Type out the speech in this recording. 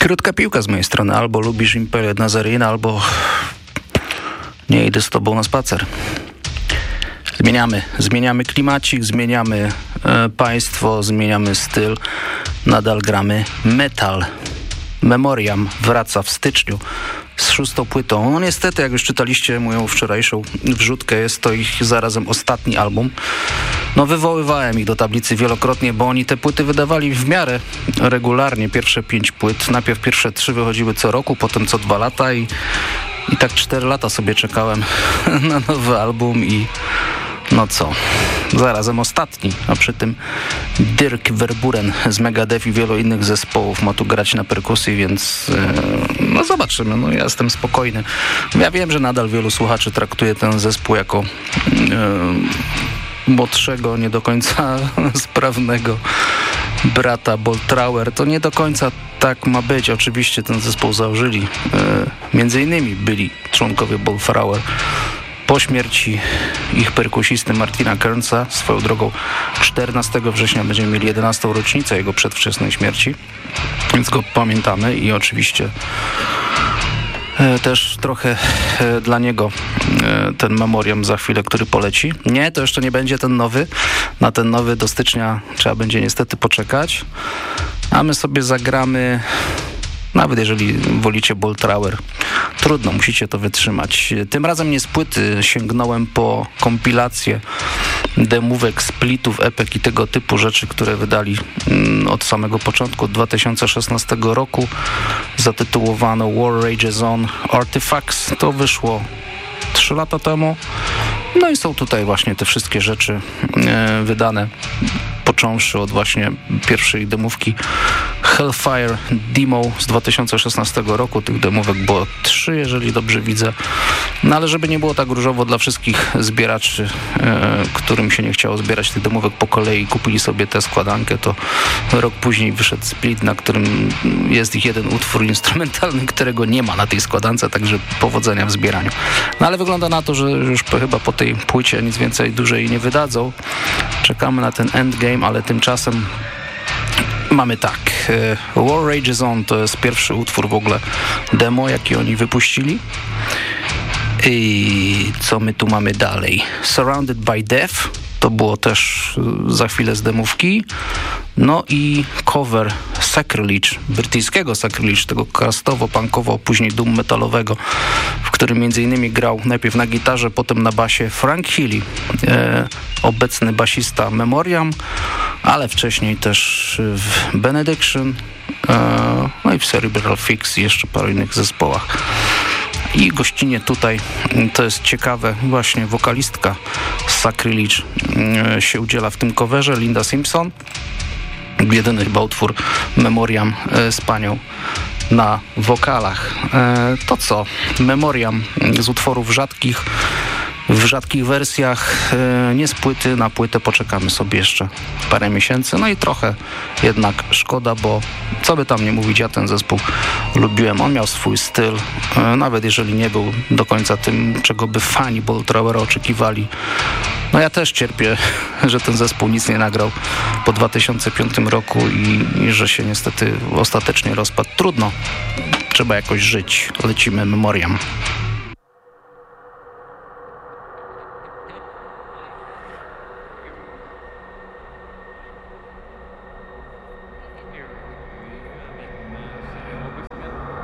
Krótka piłka z mojej strony. Albo lubisz Imperię Nazarena, albo nie idę z tobą na spacer. Zmieniamy klimacik, zmieniamy państwo, zmieniamy styl. Nadal gramy metal. Memoriam wraca w styczniu z 6. płytą. No niestety, jak już czytaliście moją wczorajszą wrzutkę, jest to ich zarazem ostatni album. No wywoływałem ich do tablicy wielokrotnie, bo oni te płyty wydawali w miarę regularnie. Pierwsze 5 płyt. Najpierw pierwsze 3 wychodziły co roku, potem co 2 lata i tak 4 lata sobie czekałem na nowy album i no co, zarazem ostatni, a przy tym Dirk Verburen z Megadeth i wielu innych zespołów ma tu grać na perkusji, więc no zobaczymy, no ja jestem spokojny. Ja wiem, że nadal wielu słuchaczy traktuje ten zespół jako młodszego, nie do końca sprawnego brata Boltrauer. To nie do końca tak ma być. Oczywiście ten zespół założyli między innymi byli członkowie Boltrauer. Po śmierci ich perkusisty Martina Kernsa, swoją drogą 14 września będziemy mieli 11. rocznicę jego przedwczesnej śmierci, więc go pamiętamy i oczywiście też trochę dla niego ten memoriam za chwilę, który poleci. Nie, to jeszcze nie będzie ten nowy. Na ten nowy do stycznia trzeba będzie niestety poczekać, a my sobie zagramy. Nawet jeżeli wolicie Boltrauer, trudno, musicie to wytrzymać. Tym razem nie z płyty, sięgnąłem po kompilację demówek, splitów, epek i tego typu rzeczy, które wydali od samego początku 2016 roku. Zatytułowano War Rages On Artifacts. To wyszło 3 lata temu. No i są tutaj właśnie te wszystkie rzeczy wydane, począwszy od właśnie pierwszej demówki Hellfire Demo z 2016 roku. Tych demówek było 3, jeżeli dobrze widzę. No ale żeby nie było tak różowo dla wszystkich zbieraczy, którym się nie chciało zbierać tych demówek po kolei, kupili sobie tę składankę, to rok później wyszedł split, na którym jest ich jeden utwór instrumentalny, którego nie ma na tej składance, także powodzenia w zbieraniu. No ale wygląda na to, że już chyba po tej płycie nic więcej dłużej nie wydadzą. Czekamy na ten endgame, ale tymczasem mamy tak. War Rages On to jest pierwszy utwór w ogóle demo, jaki oni wypuścili. I co my tu mamy dalej? Surrounded by Death. To było też za chwilę z demówki. No i cover Sacrilege, brytyjskiego Sacrilege, tego castowo-punkowo, później doom metalowego, w którym m.in. grał najpierw na gitarze, potem na basie Frank Healy, obecny basista Memoriam, ale wcześniej też w Benediction, no i w Cerebral Fix i jeszcze paru innych zespołach. I gościnie tutaj, to jest ciekawe, właśnie wokalistka Sacrilege się udziela w tym coverze, Linda Simpson. Jedyny chyba utwór Memoriam z panią na wokalach. To co? Memoriam z utworów rzadkich, w rzadkich wersjach, nie z płyty. Na płytę poczekamy sobie jeszcze parę miesięcy. No i trochę jednak szkoda, bo co by tam nie mówić, ja ten zespół lubiłem. On miał swój styl, nawet jeżeli nie był do końca tym, czego by fani Boltrauera oczekiwali. No ja też cierpię, że ten zespół nic nie nagrał po 2005 roku i że się niestety ostatecznie rozpadł. Trudno, trzeba jakoś żyć. Lecimy Memoriam.